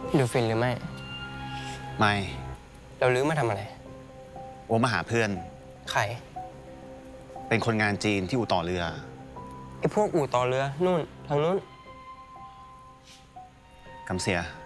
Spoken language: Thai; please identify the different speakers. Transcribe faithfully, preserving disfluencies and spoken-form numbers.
Speaker 1: ดูฟินหรือไม่
Speaker 2: ไม่
Speaker 1: เราลื้อมาทำอะไร
Speaker 2: โอมาหาเพื่อน
Speaker 1: ใคร
Speaker 2: เป็นคนงานจีนที่อู่ต่อเรือ
Speaker 1: ไอ้พวกอู่ต่อเรือนู่นทางนู้น
Speaker 2: กำเสีย